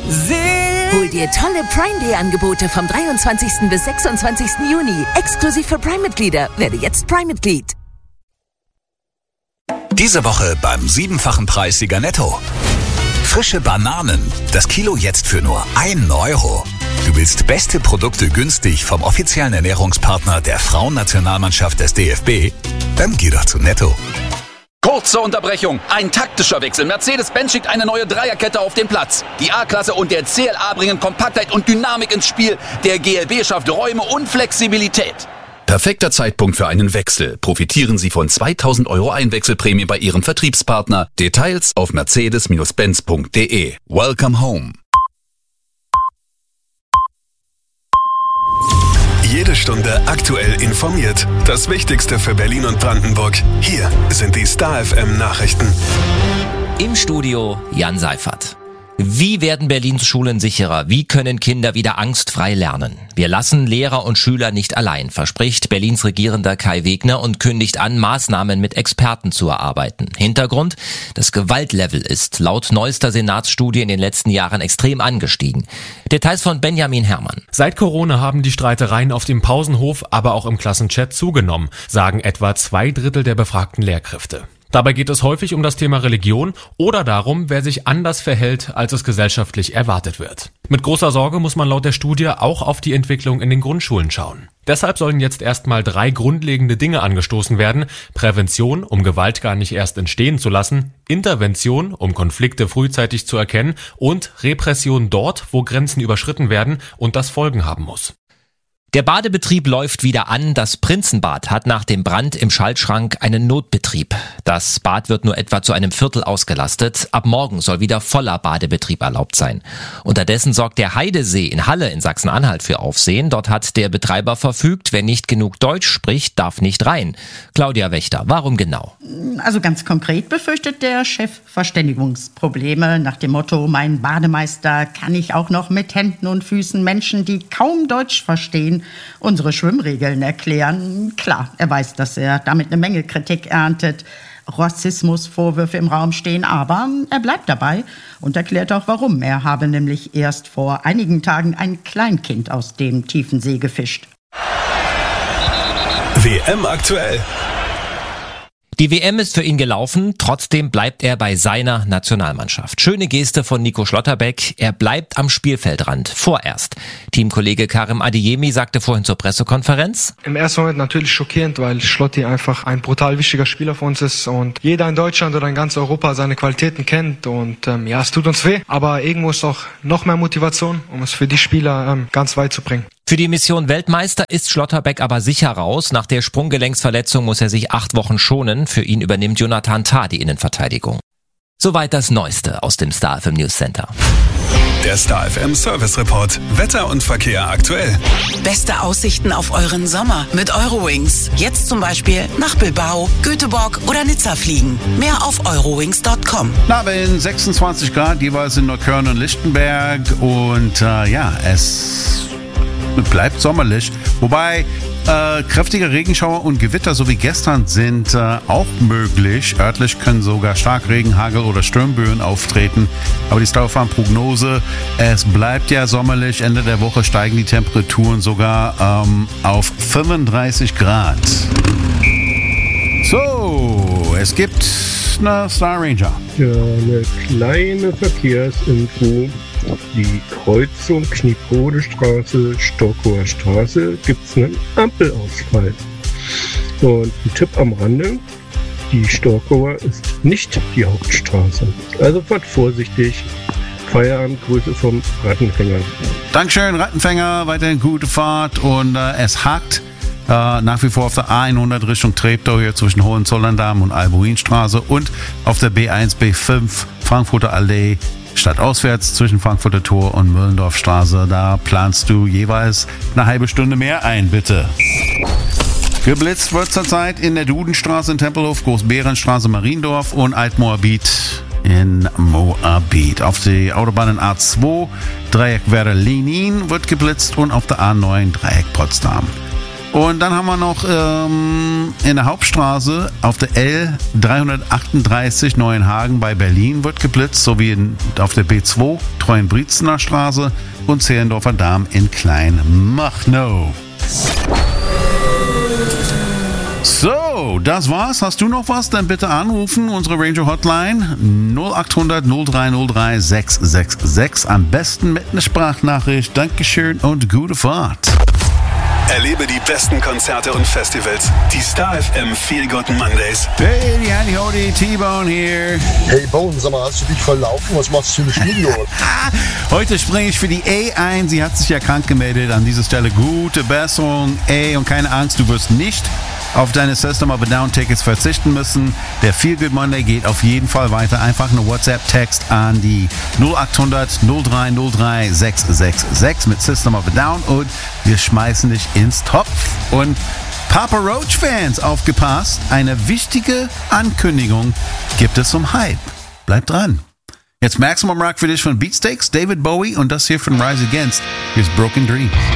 Hol dir tolle Prime Day Angebote vom 23. bis 26. Juni. Exklusiv für Prime-Mitglieder. Werde jetzt Prime-Mitglied. Diese Woche beim 7-fachen Preissieger Netto. Frische Bananen. Das Kilo jetzt für nur 1 Euro. Du willst beste Produkte günstig vom offiziellen Ernährungspartner der Frauennationalmannschaft des DFB? Dann geh doch zu Netto. Kurze Unterbrechung. Ein taktischer Wechsel. Mercedes-Benz schickt eine neue Dreierkette auf den Platz. Die A-Klasse und der CLA bringen Kompaktheit und Dynamik ins Spiel. Der GLB schafft Räume und Flexibilität. Perfekter Zeitpunkt für einen Wechsel. Profitieren Sie von 2.000 € Einwechselprämie bei Ihrem Vertriebspartner. Details auf mercedes-benz.de. Welcome home. Jede Stunde aktuell informiert. Das Wichtigste für Berlin und Brandenburg. Hier sind die Star FM Nachrichten. Im Studio Jan Seifert. Wie werden Berlins Schulen sicherer? Wie können Kinder wieder angstfrei lernen? Wir lassen Lehrer und Schüler nicht allein, verspricht Berlins Regierender Kai Wegner und kündigt an, Maßnahmen mit Experten zu erarbeiten. Hintergrund: Das Gewaltlevel ist laut neuester Senatsstudie in den letzten Jahren extrem angestiegen. Details von Benjamin Herrmann. Seit Corona haben die Streitereien auf dem Pausenhof, aber auch im Klassenchat zugenommen, sagen etwa 2/3 der befragten Lehrkräfte. Dabei geht es häufig um das Thema Religion oder darum, wer sich anders verhält, als es gesellschaftlich erwartet wird. Mit großer Sorge muss man laut der Studie auch auf die Entwicklung in den Grundschulen schauen. Deshalb sollen jetzt erstmal 3 grundlegende Dinge angestoßen werden: Prävention, um Gewalt gar nicht erst entstehen zu lassen; Intervention, um Konflikte frühzeitig zu erkennen; und Repression dort, wo Grenzen überschritten werden und das Folgen haben muss. Der Badebetrieb läuft wieder an. Das Prinzenbad hat nach dem Brand im Schaltschrank einen Notbetrieb. Das Bad wird nur etwa zu einem Viertel ausgelastet. Ab morgen soll wieder voller Badebetrieb erlaubt sein. Unterdessen sorgt der Heidesee in Halle in Sachsen-Anhalt für Aufsehen. Dort hat der Betreiber verfügt, wer nicht genug Deutsch spricht, darf nicht rein. Claudia Wächter, warum genau? Also ganz konkret befürchtet der Chef Verständigungsprobleme nach dem Motto: Mein Bademeister kann ich auch noch mit Händen und Füßen Menschen, die kaum Deutsch verstehen, unsere Schwimmregeln erklären. Klar, er weiß, dass er damit eine Menge Kritik erntet, Rassismusvorwürfe im Raum stehen, aber er bleibt dabei und erklärt auch warum. Er habe nämlich erst vor einigen Tagen ein Kleinkind aus dem tiefen See gefischt. WM aktuell. Die WM ist für ihn gelaufen, trotzdem bleibt er bei seiner Nationalmannschaft. Schöne Geste von Nico Schlotterbeck, er bleibt am Spielfeldrand, vorerst. Teamkollege Karim Adeyemi sagte vorhin zur Pressekonferenz: Im ersten Moment natürlich schockierend, weil Schlotti einfach ein brutal wichtiger Spieler für uns ist und jeder in Deutschland oder in ganz Europa seine Qualitäten kennt und es tut uns weh, aber irgendwo ist auch noch mehr Motivation, um es für die Spieler ganz weit zu bringen. Für die Mission Weltmeister ist Schlotterbeck aber sicher raus. Nach der Sprunggelenksverletzung muss er sich 8 Wochen schonen. Für ihn übernimmt Jonathan Tah die Innenverteidigung. Soweit das Neueste aus dem Star FM News Center. Der Star FM Service Report. Wetter und Verkehr aktuell. Beste Aussichten auf euren Sommer mit Eurowings. Jetzt zum Beispiel nach Bilbao, Göteborg oder Nizza fliegen. Mehr auf eurowings.com. Abend 26 Grad, jeweils in Neukölln und Lichtenberg. Und es bleibt sommerlich, wobei kräftige Regenschauer und Gewitter so wie gestern sind auch möglich. Örtlich können sogar Starkregen, Hagel oder Sturmböen auftreten. Aber die Starfarm-Prognose: Es bleibt ja sommerlich. Ende der Woche steigen die Temperaturen sogar auf 35 Grad. So, es gibt eine Star Ranger. Ja, eine kleine Verkehrsinfo. Die Kreuzung Kniepode-Straße, Stockower Straße gibt's einen Ampelausfall. Und ein Tipp am Rande: Die Stockower ist nicht die Hauptstraße. Also fahrt vorsichtig. Feierabend, Grüße vom Rattenfänger. Dankeschön, Rattenfänger. Weiterhin gute Fahrt. Und es hakt nach wie vor auf der A100 Richtung Treptow hier zwischen Hohenzollern-Damm und Albuinstraße und auf der B1, B5 Frankfurter Allee stadtauswärts zwischen Frankfurter Tor und Müllendorfstraße. Da planst du jeweils eine halbe Stunde mehr ein, bitte. Geblitzt wird zurzeit in der Dudenstraße in Tempelhof, Großbärenstraße Mariendorf und Altmoabit in Moabit. Auf die Autobahnen A2 Dreieck Werder-Lenin wird geblitzt und auf der A9 Dreieck Potsdam. Und dann haben wir noch in der Hauptstraße auf der L338 Neuenhagen bei Berlin wird geblitzt, sowie auf der B2 Treuenbrietzener Straße und Zehlendorfer Damm in Kleinmachnow. So, das war's. Hast du noch was? Dann bitte anrufen. Unsere Ranger Hotline 0800 0303 666. Am besten mit einer Sprachnachricht. Dankeschön und gute Fahrt. Erlebe die besten Konzerte und Festivals. Die Star FM Feel Good Mondays. Hey, Handy Hody, T-Bone hier. Hey Bone, sag mal, hast du dich verlaufen? Was machst du im Studio? Heute springe ich für die A ein. Sie hat sich ja krank gemeldet. An dieser Stelle gute Besserung. A, und keine Angst, du wirst nicht auf deine System of a Down Tickets verzichten müssen. Der Feel Good Monday geht auf jeden Fall weiter. Einfach eine WhatsApp-Text an die 0800 0303 666 mit System of a Down und wir schmeißen dich ins Topf. Und Papa Roach Fans, aufgepasst, eine wichtige Ankündigung gibt es zum Hype. Bleibt dran. Jetzt Maximum Rock für dich von Beatsteaks, David Bowie und das hier von Rise Against. Here's Broken Dreams.